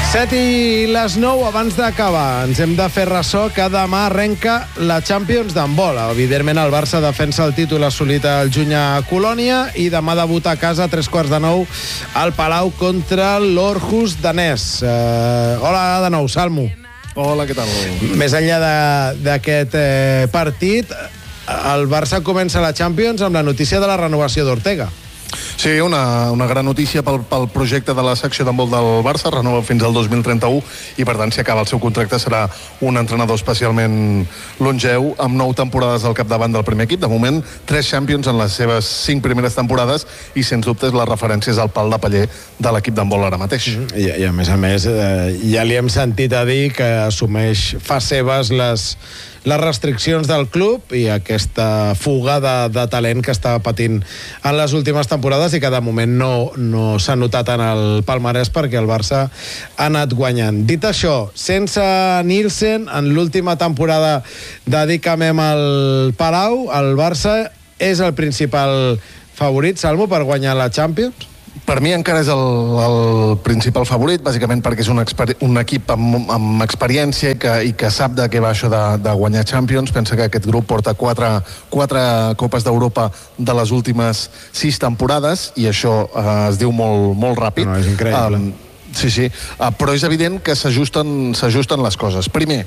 7 i les 9, abans d'acabar, ens hem de fer ressò que demà arrenca la Champions d'handbol. Evidentment, el Barça defensa el títol assolit al juny a Colònia i demà debuta a casa a 8:45 al Palau contra l'Aarhus danès. Hola de nou, Salmo. Hola, què tal? Més enllà d'aquest partit, el Barça comença la Champions amb la notícia de la renovació d'Ortega. Sí, una gran notícia pel projecte de la secció d'handbol del Barça, renova fins al 2031 i per tant si acaba el seu contracte serà un entrenador especialment longeu amb 9 temporades al capdavant del primer equip. De moment 3 Champions en les seves 5 primeres temporades i sens dubte la referència és el pal de paller de l'equip d'handbol ara mateix. I a més, ja li hem sentit a dir que assumeix, fa seves les restriccions del club i aquesta fuga de talent que està patint en les últimes temporades i que de moment no s'ha notat en el palmarès perquè el Barça ha anat guanyant. Dit això, sense Nielsen, en l'última temporada dedicament al Palau, el Barça és el principal favorit, Salmo, per guanyar la Champions? Per mi encara és el principal favorit, bàsicament perquè és un equip amb experiència i que sap de què va això de guanyar Champions. Pensa que aquest grup porta 4 Copes d'Europa de les últimes 6 temporades i això es diu molt ràpid. No, és increïble. Sí, però és evident que s'ajusten les coses. Primer,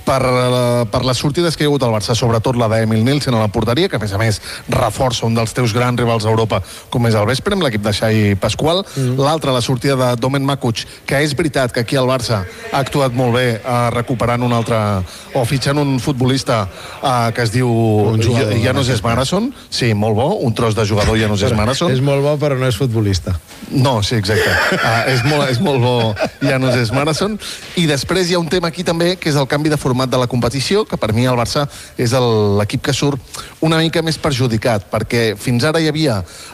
per les sortides que hi ha hagut al Barça, sobretot la d'Emil Nielsen a la porteria, que a més reforça un dels teus grans rivals a Europa, com és el Veszprém, l'equip de Xavi Pasqual. L'altra, la sortida de Domen Makuc, que és veritat que aquí al Barça ha actuat molt bé recuperant un altre, o fitxant un futbolista que es diu Janos Esmarason. Sí, molt bo, un tros de jugador Janos Esmarason. És molt bo, però no és futbolista. No, sí, exacte. És molt bo Janos Esmarason. I després hi ha un tema aquí també, que és el canvi de format de la competició, que per mi el Barça és l'equip que surt una mica més perjudicat, perquè fins ara hi havia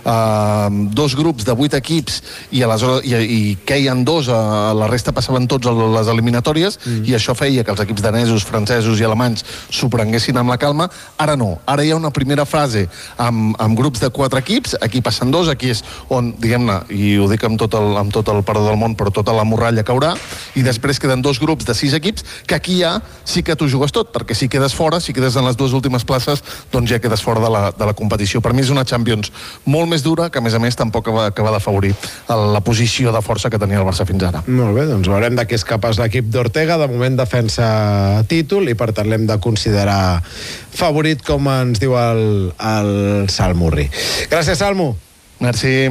2 grups de 8 equips i queien 2, la resta passaven tots a les eliminatòries i això feia que els equips danesos, francesos i alemanys s'ho prenguessin amb la calma. Ara no, ara hi ha una primera fase amb grups de 4 equips, aquí passen 2, aquí és on, diguem-ne, i ho dic amb tot el perdó del món, però tota la morralla caurà, i després queden 2 grups de 6 equips, que aquí ja sí que t'ho jugues tot, perquè si quedes fora, si quedes en les 2 últimes places, doncs ja quedes fora de la competició. Per mi és una Champions molt més dura, que a més tampoc acaba d'afavorir la posició de força que tenia el Barça fins ara. Molt bé, doncs veurem de què és capaç l'equip d'Ortega. De moment defensa títol i per tant l'hem de considerar favorit, com ens diu el Salmurri. Gràcies, Salmo. Merci.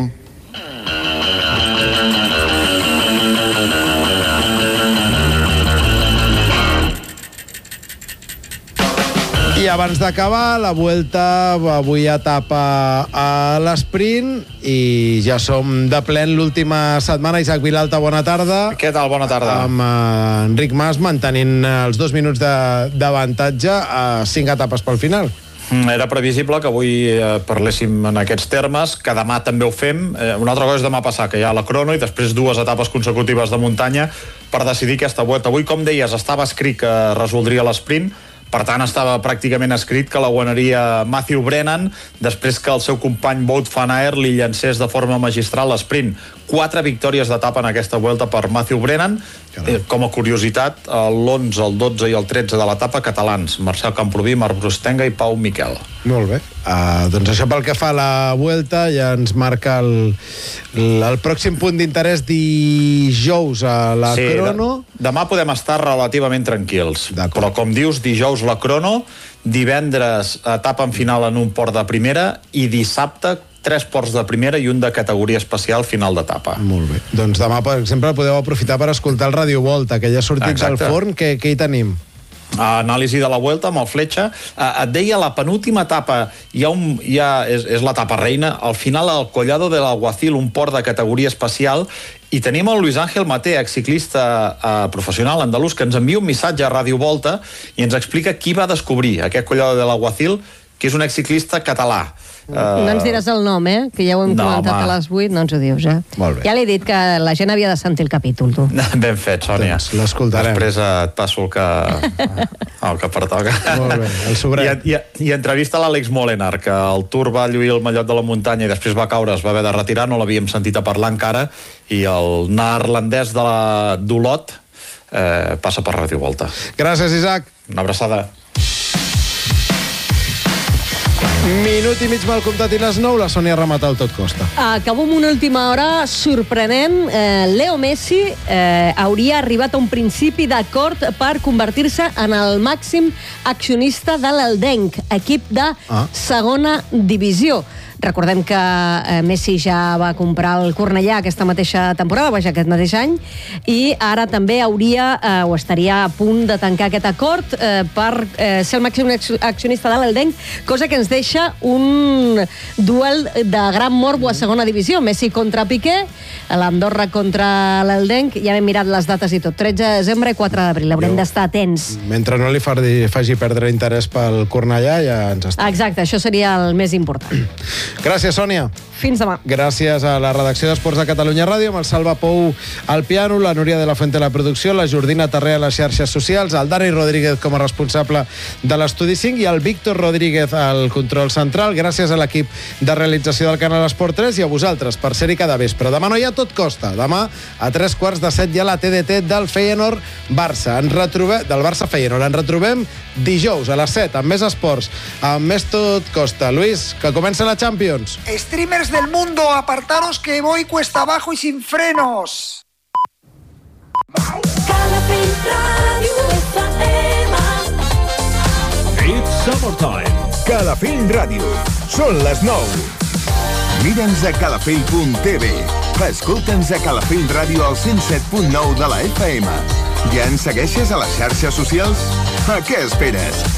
I abans d'acabar, la Vuelta avui etapa a l'esprint i ja som de ple en l'última setmana. Isaac Vilalta, bona tarda. Què tal? Bona tarda. Amb Enric Mas mantenint els 2 minuts d'avantatge a 5 etapes pel final. Era previsible que avui parléssim en aquests termes, que demà també ho fem. Una altra cosa és demà passar, que hi ha la crono i després 2 etapes consecutives de muntanya per decidir aquesta Vuelta. Avui, com deies, estava escrit que resoldria l'esprint. Per tant, estava pràcticament escrit que la guanyaria Matthew Brennan després que el seu company Wout van Aert li llancés de forma magistral l'esprint. 4 victòries d'etapa en aquesta Vuelta per Matthew Brennan. Com a curiositat, l'11, el 12 i el 13 de l'etapa catalans. Marcel Camproví, Marc Brustenga i Pau Miquel. Molt bé. Doncs això pel que fa a la Vuelta ja ens marca el pròxim punt d'interès dijous a la crono. Demà podem estar relativament tranquils. Però com dius, dijous la crono, divendres etapa en final en un port de primera i dissabte 3 ports de primera i un de categoria especial final d'etapa. Molt bé. Doncs demà, per exemple, podeu aprofitar per escoltar el Radio Volta, que ja ha sortit del forn. Què hi tenim? Anàlisi de la Vuelta amb el Fletxa. Et deia, la penúltima etapa és l'etapa reina. Al final, al Collado del Alguacil, un port de categoria especial, i tenim el Luis Ángel Maté, exciclista professional andalús, que ens envia un missatge a Radio Volta i ens explica qui va descobrir aquest Collado del Alguacil, que és un exciclista català. No ens diràs el nom, que ja ho hem comentat a les 8, no ens ho dius, Molt bé. Ja li he dit que la gent havia de sentir el capítol, tu. Ben fet, Sònia. Doncs l'escoltarem. Després et passo el que pertoca. Molt bé, el sobret. I entrevista l'Àlex Molenar, que el Tour va lluir el mallot de la muntanya i després va caure, es va haver de retirar, no l'havíem sentit a parlar encara, i el neerlandès d'Olot passa per Radio Volta. Gràcies, Isaac. Una abraçada. Minut i mig mal comptat i les 9, la Sònia remata el tot costa. Acabo amb una última hora sorprenent. Leo Messi hauria arribat a un principi d'acord per convertir-se en el màxim accionista de l'Eldenc, equip de segona divisió. Recordem que Messi ja va comprar el Cornellà aquesta mateixa temporada, aquest mateix any, i ara també estaria a punt de tancar aquest acord per ser el màxim accionista de l'Eldenc, cosa que ens deixa un duel de gran morbo a segona divisió. Messi contra Piqué, l'Andorra contra l'Eldenc, ja hem mirat les dates i tot, 13 de desembre i 4 d'abril, haurem d'estar atents. Mentre no li faci perdre interès pel Cornellà, ja ens està. Exacte, això seria el més important. Gràcies, Sònia. Fins demà. Gràcies a la redacció d'Esports de Catalunya Ràdio, amb el Salva Pou al piano, la Núria de la Fuente a la producció, la Jordina Tarré a les xarxes socials, el Dani Rodríguez com a responsable de l'Estudi 5 i el Víctor Rodríguez al control central. Gràcies a l'equip de realització del canal Esport 3 i a vosaltres per ser-hi cada vespre. Demà no hi ha tot costa. Demà a 7:15 hi ha la TDT del Feyenoord-Barça. Del Barça-Feyenoord. Ens retrobem dijous a les 7 amb més esports, amb més tot costa. Luis, que comença la Champions. Streamers del mundo, apartaros que voy cuesta abajo y sin frenos. It's summertime. Calafell Ràdio. Són les 9. Mira'ns a calafell.tv. Escolta'ns a Calafell Ràdio al 107.9 de la FM. Ja ens segueixes a les xarxes socials? A què esperes?